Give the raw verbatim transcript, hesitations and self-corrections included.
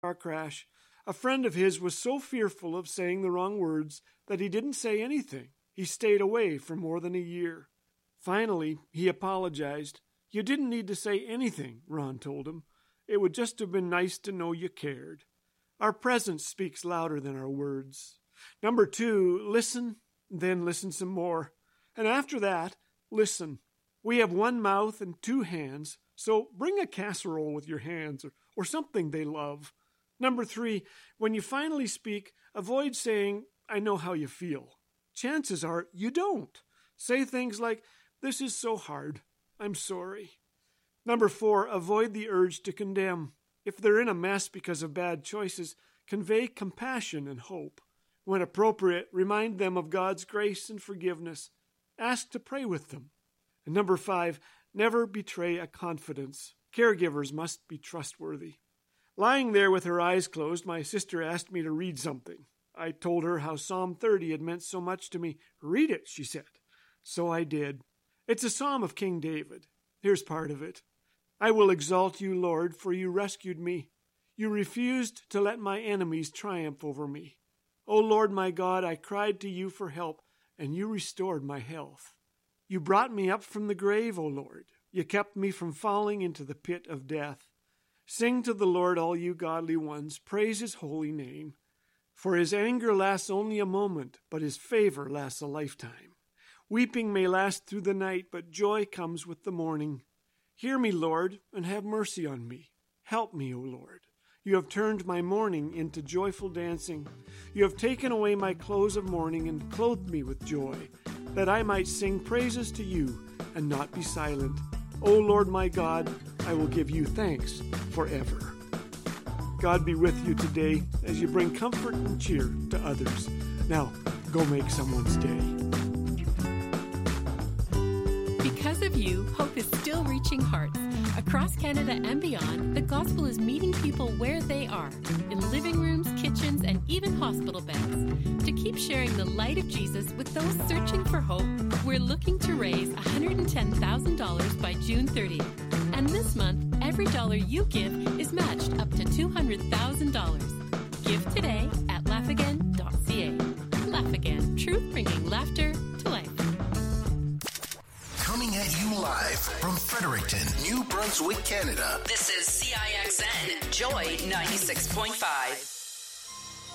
car crash. A friend of his was so fearful of saying the wrong words that he didn't say anything. He stayed away for more than a year. Finally, he apologized. You didn't need to say anything, Ron told him. It would just have been nice to know you cared. Our presence speaks louder than our words. Number two, listen, then listen some more. And after that, listen. We have one mouth and two hands, so bring a casserole with your hands or, or something they love. Number three, when you finally speak, avoid saying, I know how you feel. Chances are you don't. Say things like, this is so hard. I'm sorry. Number four, avoid the urge to condemn. If they're in a mess because of bad choices, convey compassion and hope. When appropriate, remind them of God's grace and forgiveness. Ask to pray with them. And number five, never betray a confidence. Caregivers must be trustworthy. Lying there with her eyes closed, my sister asked me to read something. I told her how Psalm thirty had meant so much to me. Read it, she said. So I did. It's a psalm of King David. Here's part of it. I will exalt you, Lord, for you rescued me. You refused to let my enemies triumph over me. O Lord my God, I cried to you for help, and you restored my health. You brought me up from the grave, O Lord. You kept me from falling into the pit of death. Sing to the Lord, all you godly ones. Praise his holy name. For his anger lasts only a moment, but his favor lasts a lifetime. Weeping may last through the night, but joy comes with the morning. Hear me, Lord, and have mercy on me. Help me, O Lord. You have turned my mourning into joyful dancing. You have taken away my clothes of mourning and clothed me with joy, that I might sing praises to you and not be silent. O Lord my God, I will give you thanks forever. God be with you today as you bring comfort and cheer to others. Now, go make someone's day. Because of you, hope is still reaching hearts. Across Canada and beyond, the gospel is meeting people where they are, in living rooms, kitchens, and even hospital beds. To keep sharing the light of Jesus with those searching for hope, we're looking to raise one hundred ten thousand dollars by June thirtieth. And this month, every dollar you give is matched up to two hundred thousand dollars. Give today at laugh again dot c a. Laugh Again, truth bringing laughter to life. Coming at you live from Fredericton, New Brunswick, Canada. This is C I X N Joy ninety-six point five.